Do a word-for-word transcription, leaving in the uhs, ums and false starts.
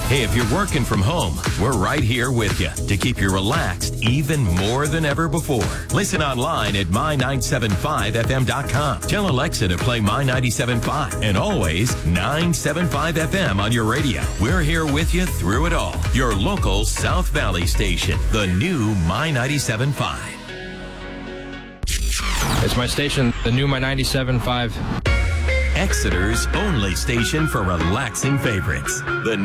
Hey, if you're working from home, we're right here with you to keep you relaxed even more than ever before. Listen online at my nine seven five f m dot com. Tell Alexa to play My ninety-seven point five and always nine seven five F M on your radio. We're here with you through it all. Your local South Valley station, the new My ninety-seven point five. It's my station, the new My ninety-seven point five. Exeter's only station for relaxing favorites. The